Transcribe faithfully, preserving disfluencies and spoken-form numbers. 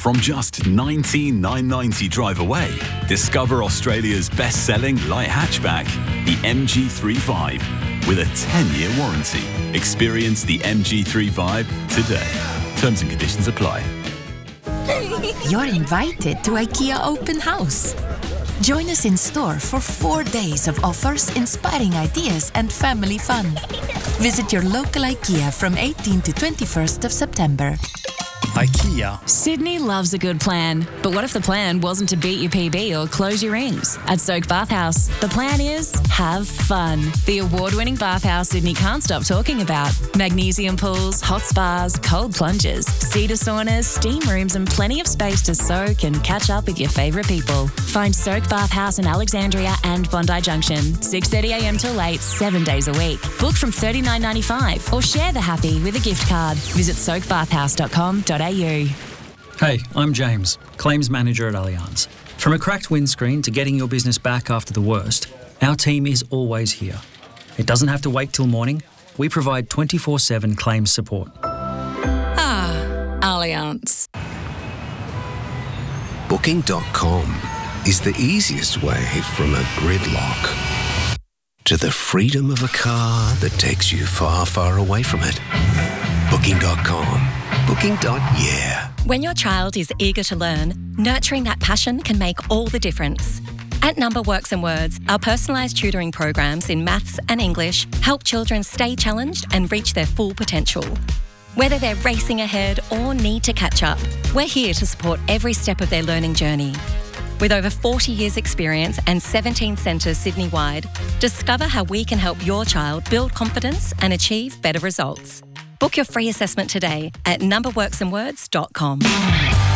From just nineteen thousand nine hundred ninety drive away, discover Australia's best-selling light hatchback, the M G three Vibe, with a ten-year warranty. Experience the M G three Vibe today. Terms and conditions apply. You're invited to IKEA Open House. Join us in store for four days of offers, inspiring ideas and family fun. Visit your local IKEA from eighteenth to twenty-first of September. IKEA. Sydney loves a good plan, but what if the plan wasn't to beat your P B or close your rings? At Soak Bathhouse, the plan is have fun. The award-winning bathhouse Sydney can't stop talking about. Magnesium pools, hot spas, cold plunges, cedar saunas, steam rooms and plenty of space to soak and catch up with your favourite people. Find Soak Bathhouse in Alexandria and Bondi Junction, six thirty a m till eight, seven days a week. Book from thirty-nine ninety-five or share the happy with a gift card. Visit soak bathhouse dot com dot a u. Hey, I'm James, Claims Manager at Allianz. From a cracked windscreen to getting your business back after the worst, our team is always here. It doesn't have to wait till morning. We provide twenty-four seven claims support. Ah, Allianz. Booking dot com is the easiest way from a gridlock to the freedom of a car that takes you far, far away from it. Booking dot com. Booking. Yeah. When your child is eager to learn, nurturing that passion can make all the difference. At Number Works and Words, our personalised tutoring programs in maths and English help children stay challenged and reach their full potential. Whether they're racing ahead or need to catch up, we're here to support every step of their learning journey. With over forty years experience and seventeen centres Sydney-wide, discover how we can help your child build confidence and achieve better results. Book your free assessment today at number works and words dot com.